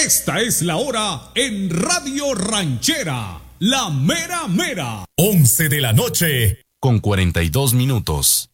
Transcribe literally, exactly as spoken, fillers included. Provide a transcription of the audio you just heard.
Esta es la hora en Radio Ranchera, la mera mera. once de la noche, con cuarenta y dos minutos.